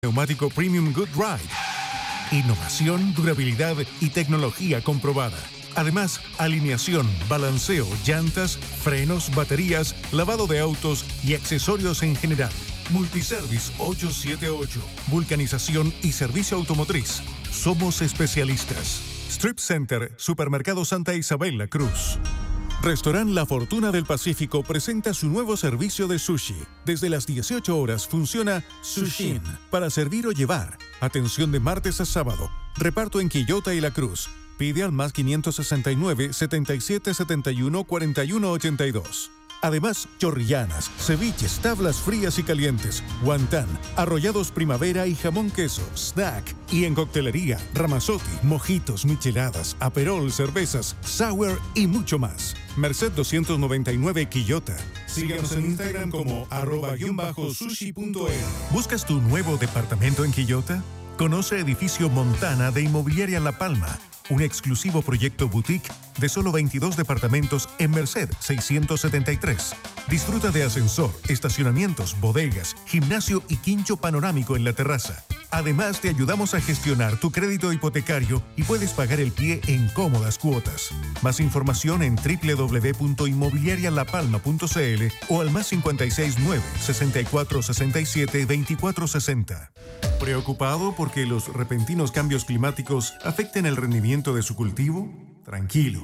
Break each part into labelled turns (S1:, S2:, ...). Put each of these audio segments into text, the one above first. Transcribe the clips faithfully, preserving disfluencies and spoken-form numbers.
S1: Neumático Premium Good Ride. Innovación, durabilidad y tecnología comprobada. Además, alineación, balanceo, llantas, frenos, baterías, lavado de autos y accesorios en general. Multiservice ochocientos setenta y ocho. Vulcanización y servicio automotriz. Somos especialistas. Strip Center, Supermercado Santa Isabel La Cruz. Restaurant La Fortuna del Pacífico presenta su nuevo servicio de sushi. Desde las dieciocho horas funciona Sushin para servir o llevar. Atención de martes a sábado. Reparto en Quillota y La Cruz. Pide al más quinientos sesenta y nueve, setenta y siete, setenta y uno, cuarenta y uno, ochenta y dos. Además, chorrillanas, ceviches, tablas frías y calientes, guantán, arrollados primavera y jamón queso, snack. Y en coctelería, ramazotti, mojitos, micheladas, aperol, cervezas, sour y mucho más. Merced doscientos noventa y nueve Quillota. Síguenos en Instagram como arroba guión bajo sushi punto e. ¿Buscas tu nuevo departamento en Quillota? Conoce Edificio Montana de Inmobiliaria La Palma. Un exclusivo proyecto boutique de solo veintidós departamentos en Merced seiscientos setenta y tres. Disfruta de ascensor, estacionamientos, bodegas, gimnasio y quincho panorámico en la terraza. Además, te ayudamos a gestionar tu crédito hipotecario y puedes pagar el pie en cómodas cuotas. Más información en doble u doble u doble u punto inmobiliaria la palma punto c l o al más cincuenta y seis nueve, sesenta y cuatro sesenta y siete, veinticuatro sesenta. ¿Preocupado porque los repentinos cambios climáticos afecten el rendimiento de su cultivo? Tranquilo.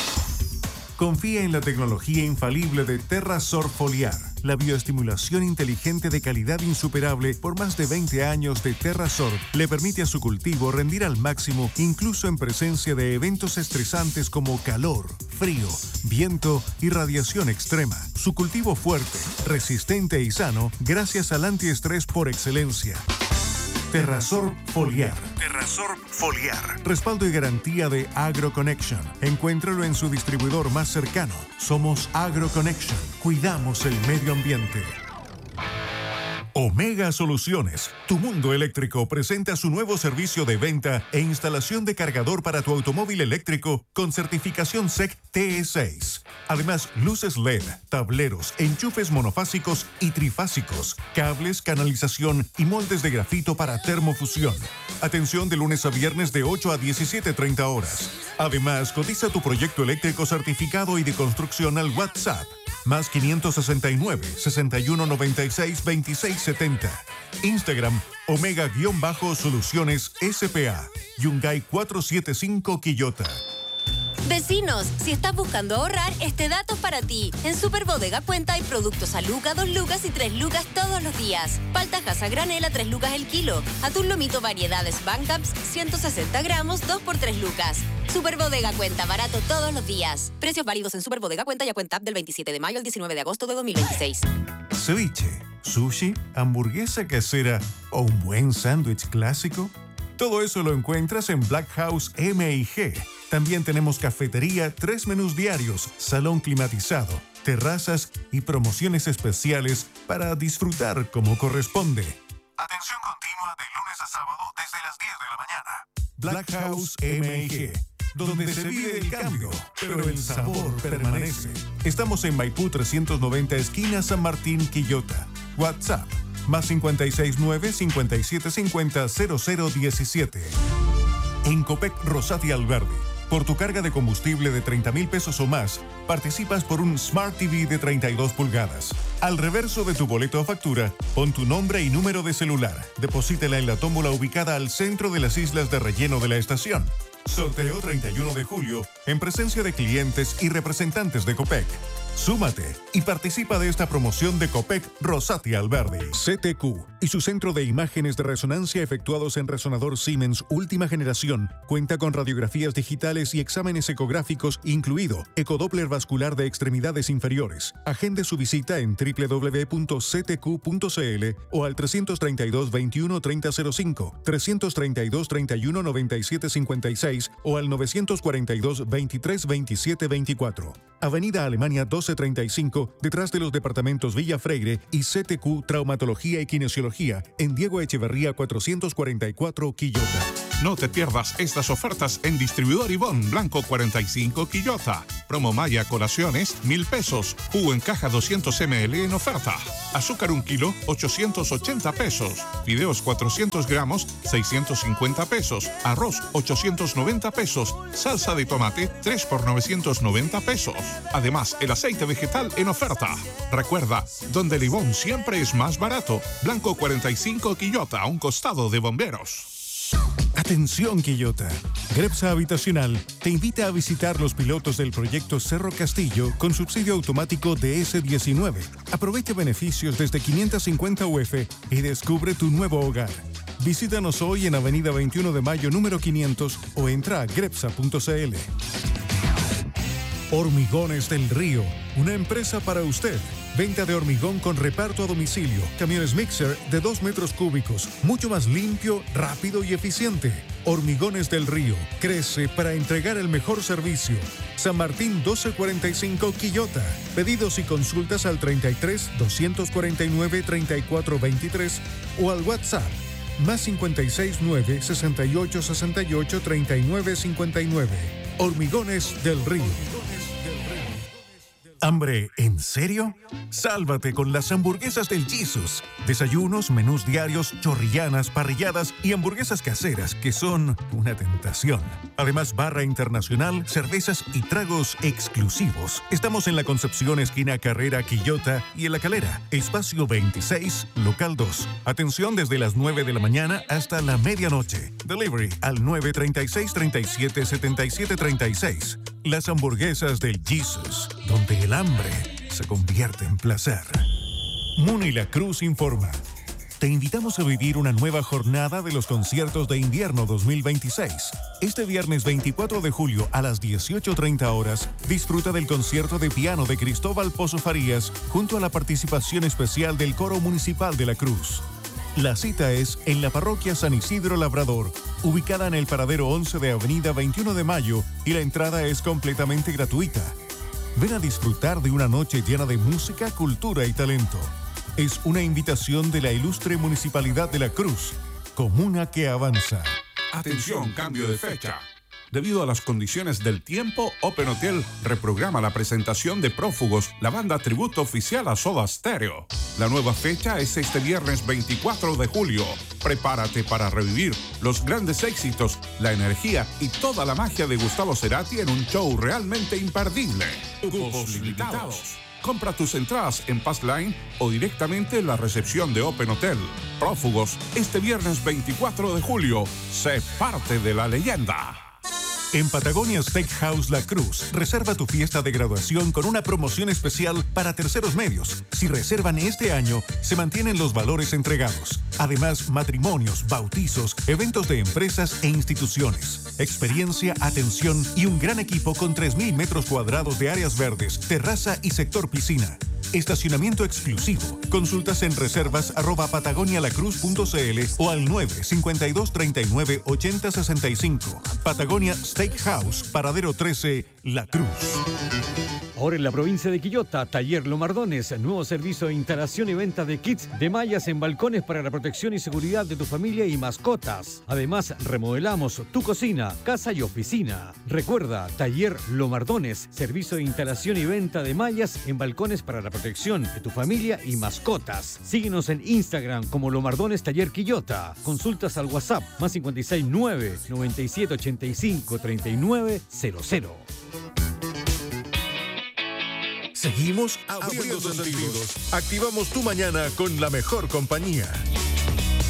S1: Confía en la tecnología infalible de Terrasor Foliar, la bioestimulación inteligente de calidad insuperable por más de veinte años de Terrasor le permite a su cultivo rendir al máximo incluso en presencia de eventos estresantes como calor, frío, viento y radiación extrema. Su cultivo fuerte, resistente y sano gracias al antiestrés por excelencia. Terrasor Foliar. Terrasor Foliar. Respaldo y garantía de AgroConnection. Encuéntralo en su distribuidor más cercano. Somos AgroConnection. Cuidamos el medio ambiente. Omega Soluciones, tu mundo eléctrico, presenta su nuevo servicio de venta e instalación de cargador para tu automóvil eléctrico con certificación S E C T E seis. Además, luces L E D, tableros, enchufes monofásicos y trifásicos, cables, canalización y moldes de grafito para termofusión. Atención de lunes a viernes de ocho a diecisiete treinta horas. Además, cotiza tu proyecto eléctrico certificado y de construcción al WhatsApp. Más quinientos sesenta y nueve, sesenta y uno, noventa y seis, veintiséis setenta. Instagram, Omega-Soluciones S P A. Yungay cuatrocientos setenta y cinco Quillota.
S2: Vecinos, si estás buscando ahorrar, este dato es para ti. En Super Bodega Cuenta hay productos a lucas, dos lucas y tres lucas todos los días. Paltajas a granel a tres lucas el kilo. Atún lomito variedades Bancaps, ciento sesenta gramos, dos por tres lucas. Super Bodega Cuenta, barato todos los días. Precios válidos en Super Bodega Cuenta y a Cuenta App del veintisiete de mayo al diecinueve de agosto de dos mil veintiséis.
S1: Ceviche, sushi, hamburguesa casera o un buen sándwich clásico. Todo eso lo encuentras en Black House M y G. También tenemos cafetería, tres menús diarios, salón climatizado, terrazas y promociones especiales para disfrutar como corresponde. Atención continua de lunes a sábado desde las diez de la mañana. Black House M y G, donde se vive el cambio, pero el sabor permanece. Estamos en Maipú trescientos noventa, esquina San Martín, Quillota. WhatsApp, más cincuenta y seis nueve, cincuenta y siete cincuenta, cero cero diecisiete. En Copec Rosati Alberdi, por tu carga de combustible de treinta mil pesos o más, participas por un Smart T V de treinta y dos pulgadas. Al reverso de tu boleto o factura, pon tu nombre y número de celular. Deposítela en la tómbola ubicada al centro de las islas de relleno de la estación. Sorteo treinta y uno de julio, en presencia de clientes y representantes de Copec. Súmate y participa de esta promoción de Copec Rosati Alberdi. C T Q y su centro de imágenes de resonancia efectuados en resonador Siemens última generación cuenta con radiografías digitales y exámenes ecográficos, incluido ecodoppler vascular de extremidades inferiores. Agende su visita en doble u doble u doble u punto c t q punto c l o al trescientos treinta y dos, veintiuno, treinta cero cinco, trescientos treinta y dos, treinta y uno, noventa y siete cincuenta y seis o al novecientos cuarenta y dos, veintitrés, veintisiete veinticuatro. Avenida Alemania doce treinta y cinco, detrás de los departamentos Villa Freire y C T Q Traumatología y Kinesiología, en Diego Echeverría cuatrocientos cuarenta y cuatro, Quillota.
S3: No te pierdas estas ofertas en Distribuidor Ivonne, Blanco cuarenta y cinco, Quillota. Promo Maya Colaciones, mil pesos. Jugo en caja doscientos mililitros en oferta. Azúcar un kilo, ochocientos ochenta pesos. Fideos cuatrocientos gramos, seiscientos cincuenta pesos. Arroz, ochocientos noventa pesos. Salsa de tomate, tres por novecientos noventa pesos. Además, el aceite vegetal en oferta. Recuerda, donde el Ivonne siempre es más barato. Blanco cuarenta y cinco, Quillota, a un costado de Bomberos.
S1: Atención, Quillota. Grepsa Habitacional te invita a visitar los pilotos del proyecto Cerro Castillo con subsidio automático de ese diecinueve. Aprovecha beneficios desde quinientos cincuenta U F y descubre tu nuevo hogar. Visítanos hoy en Avenida veintiuno de Mayo número quinientos o entra a grepsa punto c l. Hormigones del Río, una empresa para usted. Venta de hormigón con reparto a domicilio. Camiones mixer de dos metros cúbicos. Mucho más limpio, rápido y eficiente. Hormigones del Río. Crece para entregar el mejor servicio. San Martín doce cuarenta y cinco, Quillota. Pedidos y consultas al treinta y tres, doscientos cuarenta y nueve, treinta y cuatro veintitrés o al WhatsApp más cincuenta y seis, nueve, sesenta y ocho, sesenta y ocho, treinta y nueve, cincuenta y nueve. Hormigones del Río. ¿Hambre en serio? Sálvate con las hamburguesas del Jesus. Desayunos, menús diarios, chorrillanas, parrilladas y hamburguesas caseras que son una tentación. Además, barra internacional, cervezas y tragos exclusivos. Estamos en la Concepción, esquina Carrera Quillota y en La Calera, espacio veintiséis, local dos. Atención desde las nueve de la mañana hasta la medianoche. Delivery al nueve treinta y seis, treinta y siete, setenta y siete, treinta y seis. Las hamburguesas del Jesus, donde el hambre se convierte en placer. Muni La Cruz informa. Te invitamos a vivir una nueva jornada de los conciertos de invierno dos mil veintiséis. Este viernes veinticuatro de julio a las dieciocho treinta horas, disfruta del concierto de piano de Cristóbal Pozo Farías junto a la participación especial del Coro Municipal de La Cruz. La cita es en la parroquia San Isidro Labrador, ubicada en el paradero once de Avenida veintiuno de Mayo, y la entrada es completamente gratuita. Ven a disfrutar de una noche llena de música, cultura y talento. Es una invitación de la ilustre Municipalidad de La Cruz, comuna que avanza.
S3: Atención, cambio de fecha. Debido a las condiciones del tiempo, Open Hotel reprograma la presentación de Prófugos, la banda tributo oficial a Soda Stereo. La nueva fecha es este viernes veinticuatro de julio. Prepárate para revivir los grandes éxitos, la energía y toda la magia de Gustavo Cerati en un show realmente imperdible. Cupos limitados. Compra tus entradas en Passline o directamente en la recepción de Open Hotel. Prófugos, este viernes veinticuatro de julio. Sé parte de la leyenda.
S1: En Patagonia Steakhouse La Cruz, reserva tu fiesta de graduación con una promoción especial para terceros medios. Si reservan este año, se mantienen los valores entregados. Además, matrimonios, bautizos, eventos de empresas e instituciones. Experiencia, atención y un gran equipo con tres mil metros cuadrados de áreas verdes, terraza y sector piscina. Estacionamiento exclusivo. Consultas en reservas arroba patagonialacruz punto c l o al nueve cincuenta y dos treinta y nueve ochenta sesenta y cinco. Patagonia Steakhouse, Paradero trece, La Cruz.
S4: Ahora en la provincia de Quillota, Taller Lomardones, nuevo servicio de instalación y venta de kits de mallas en balcones para la protección y seguridad de tu familia y mascotas. Además, remodelamos tu cocina, casa y oficina. Recuerda, Taller Lomardones, servicio de instalación y venta de mallas en balcones para la protección de tu familia y mascotas. Síguenos en Instagram como Lomardones Taller Quillota. Consultas al WhatsApp más cincuenta y seis, nueve, noventa y siete, ochenta y cinco, treinta y nueve, cero cero.
S1: Seguimos abriendo sentidos. Activamos tu mañana con la mejor compañía.